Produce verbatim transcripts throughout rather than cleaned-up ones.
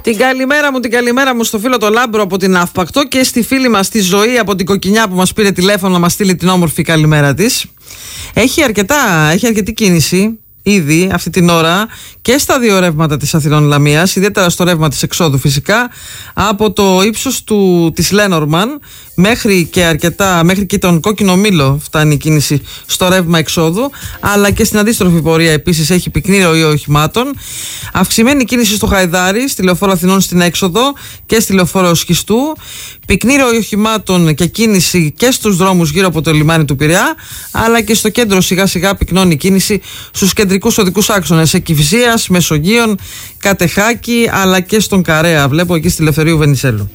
Την καλημέρα μου, την καλημέρα μου στο φίλο το Λάμπρο από την Αύπακτο και στη φίλη μας τη Ζωή από την Κοκκινιά που μας πήρε τηλέφωνο να μας στείλει την όμορφη καλημέρα της. Έχει αρκετά, έχει αρκετή κίνηση ήδη αυτή την ώρα και στα δύο ρεύματα της Αθηνών Λαμίας, ιδιαίτερα στο ρεύμα της εξόδου φυσικά, από το ύψος του, της Λένορμαν μέχρι και αρκετά, μέχρι και τον Κόκκινο Μήλο φτάνει η κίνηση στο ρεύμα εξόδου, αλλά και στην αντίστροφη πορεία επίσης έχει πυκνή ροή οχημάτων. Αυξημένη κίνηση στο Χαϊδάρι, στη Λεωφόρο Αθηνών στην έξοδο και στη Λεωφόρο Σχιστού. Πυκνή ροή οχημάτων και κίνηση και στους δρόμους γύρω από το λιμάνι του Πειραιά, αλλά και στο κέντρο σιγά σιγά πυκνώνει η κίνηση στους κεντρικούς οδικούς άξονες Εκηφισίας, Μεσογείων, Κατεχάκη, αλλά και στον Καρέα. Βλέπω εκεί στη Λευθερίου Βενιζέλου.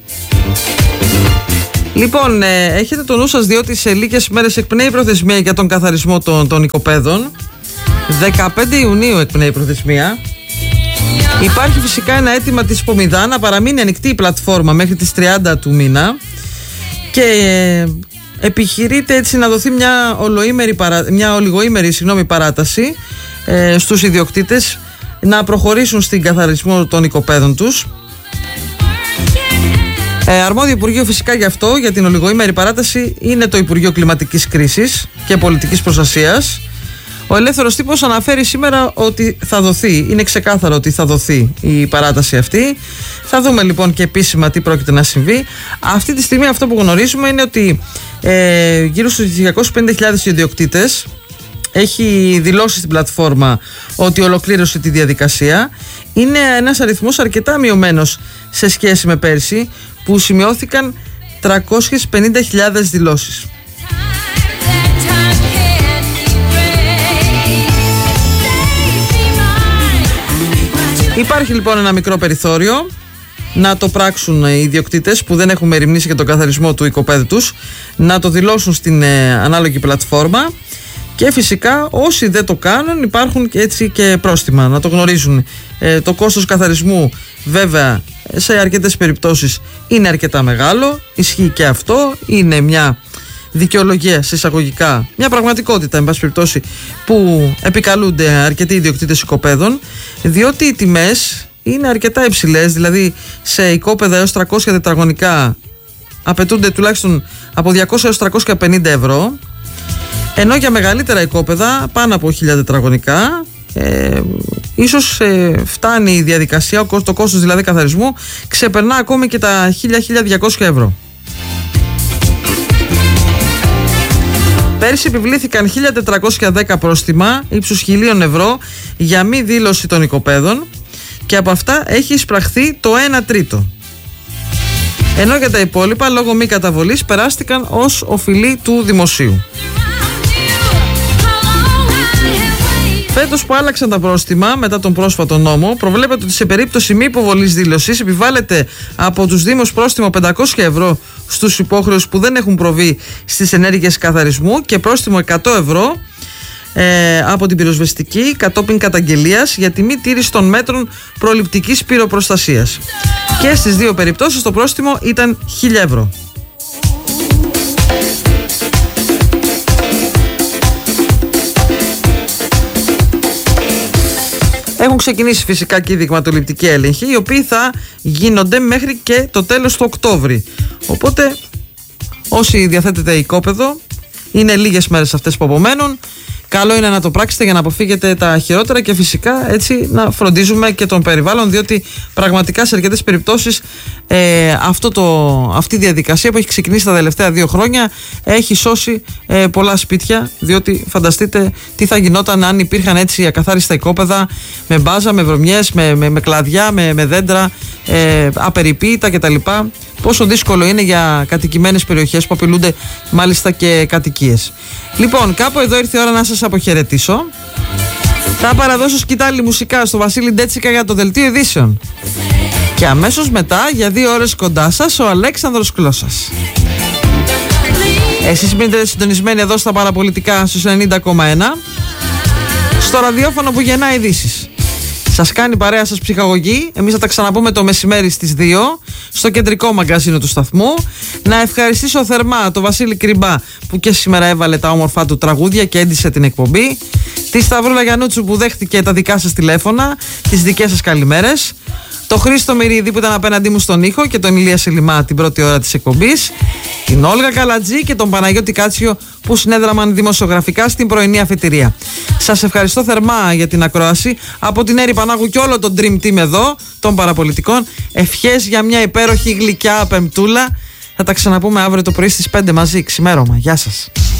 Λοιπόν, ε, έχετε το νου σας διότι σε λίγες μέρες εκπνέει η προθεσμία για τον καθαρισμό των, των οικοπαίδων. δεκαπέντε Ιουνίου εκπνέει η προθεσμία. Υπάρχει φυσικά ένα αίτημα της Πομιδά να παραμείνει ανοιχτή η πλατφόρμα μέχρι τις τριάντα του μήνα και ε, επιχειρείται έτσι να δοθεί μια, ολοήμερη παρά, μια ολιγοήμερη συγγνώμη, παράταση ε, στους ιδιοκτήτες να προχωρήσουν στην καθαρισμό των οικοπαίδων τους. Ε, αρμόδιο Υπουργείο φυσικά γι' αυτό, για την ολιγοήμερη παράταση, είναι το Υπουργείο Κλιματικής Κρίσης και Πολιτικής Προστασίας. Ο Ελεύθερος Τύπος αναφέρει σήμερα ότι θα δοθεί, είναι ξεκάθαρο ότι θα δοθεί η παράταση αυτή. Θα δούμε λοιπόν και επίσημα τι πρόκειται να συμβεί. Αυτή τη στιγμή αυτό που γνωρίζουμε είναι ότι ε, γύρω στους διακόσιες πενήντα χιλιάδες ιδιοκτήτες έχει δηλώσει στην πλατφόρμα ότι ολοκλήρωσε τη διαδικασία. Είναι ένας αριθμός αρκετά μειωμένος σε σχέση με πέρσι, που σημειώθηκαν τριακόσιες πενήντα χιλιάδες δηλώσεις. Υπάρχει λοιπόν ένα μικρό περιθώριο να το πράξουν οι ιδιοκτήτες που δεν έχουν μεριμνήσει για τον καθαρισμό του οικοπαίδου τους, να το δηλώσουν στην ε, ανάλογη πλατφόρμα, και φυσικά όσοι δεν το κάνουν υπάρχουν έτσι και πρόστιμα, να το γνωρίζουν. Ε, το κόστος καθαρισμού βέβαια σε αρκετές περιπτώσεις είναι αρκετά μεγάλο, ισχύει και αυτό, είναι μια δικαιολογία σε εισαγωγικά, μια πραγματικότητα εν πάση περιπτώσει που επικαλούνται αρκετοί ιδιοκτήτες οικοπαίδων, διότι οι τιμές είναι αρκετά υψηλές, δηλαδή σε οικόπεδα έως τριακόσια τετραγωνικά απαιτούνται τουλάχιστον από διακόσια έως τριακόσια πενήντα ευρώ, ενώ για μεγαλύτερα οικόπεδα πάνω από χίλια τετραγωνικά ε, ίσως ε, φτάνει η διαδικασία, το κόστος δηλαδή καθαρισμού ξεπερνά ακόμη και τα χίλια με χίλια διακόσια ευρώ. Πέρσι επιβλήθηκαν χίλια τετρακόσια δέκα πρόστιμα ύψους χιλίων ευρώ για μη δήλωση των οικοπαίδων και από αυτά έχει εισπραχθεί το ένα τρίτο. Ενώ για τα υπόλοιπα λόγω μη καταβολής περάστηκαν ως οφειλή του δημοσίου. Φέτος που άλλαξαν τα πρόστιμα μετά τον πρόσφατο νόμο, προβλέπεται ότι σε περίπτωση μη υποβολής δήλωσης επιβάλλεται από τους Δήμους πρόστιμο πεντακόσια ευρώ στους υπόχρεους που δεν έχουν προβεί στις ενέργειες καθαρισμού και πρόστιμο εκατό ευρώ ε, από την πυροσβεστική κατόπιν καταγγελίας για τη μη τήρηση των μέτρων προληπτικής πυροπροστασίας. Και στις δύο περιπτώσεις το πρόστιμο ήταν χίλια ευρώ. Έχουν ξεκινήσει φυσικά και οι δειγματοληπτικοί έλεγχοι, οι οποίοι θα γίνονται μέχρι και το τέλος του Οκτώβρη. Οπότε όσοι διαθέτετε οικόπεδο, είναι λίγες μέρες αυτές που απομένουν, καλό είναι να το πράξετε για να αποφύγετε τα χειρότερα και φυσικά έτσι να φροντίζουμε και τον περιβάλλον, διότι πραγματικά σε αρκετές περιπτώσεις ε, αυτό το, αυτή η διαδικασία που έχει ξεκινήσει τα τελευταία δύο χρόνια έχει σώσει ε, πολλά σπίτια, διότι φανταστείτε τι θα γινόταν αν υπήρχαν έτσι ακαθάριστα οικόπεδα με μπάζα, με βρωμιές, με, με, με κλαδιά, με, με δέντρα ε, απεριποίητα κτλ. Πόσο δύσκολο είναι για κατοικημένες περιοχές που απειλούνται μάλιστα και κατοικίες. Λοιπόν, κάπου εδώ ήρθε η ώρα να σας αποχαιρετήσω. Θα παραδώσω σκητάλη μουσικά στο Βασίλη Ντέτσικα για το δελτίο ειδήσεων. Και αμέσως μετά, για δύο ώρες κοντά σας, ο Αλέξανδρος Κλώσας. Εσείς μείνετε συντονισμένοι εδώ στα παραπολιτικά στους ενενήντα κόμμα ένα, στο ραδιόφωνο που γεννά ειδήσεις. Σας κάνει παρέα σας ψυχαγωγή. Εμείς θα τα ξαναπούμε το μεσημέρι στις δύο στο κεντρικό μαγκαζίνο του σταθμού. Να ευχαριστήσω θερμά τον Βασίλη Κρυμπά που και σήμερα έβαλε τα όμορφά του τραγούδια και έντυσε την εκπομπή. Τη Σταυρούλα Γιαννούτσου που δέχτηκε τα δικά σας τηλέφωνα, τις δικές σας καλημέρες. το Χρήστο Μυρίδη που ήταν απέναντί μου στον ήχο και τον Ηλία Σελιμά την πρώτη ώρα της εκπομπής, την Όλγα Καλατζή και τον Παναγιώτη Κάτσιο που συνέδραμαν δημοσιογραφικά στην πρωινή αφετηρία. Σας ευχαριστώ θερμά για την ακρόαση. Από την Έρη Πανάγου και όλο το Dream Team εδώ των παραπολιτικών, ευχές για μια υπέροχη γλυκιά πεμπτούλα. Θα τα ξαναπούμε αύριο το πρωί στις πέντε μαζί. Ξημέρωμα. Γεια σας.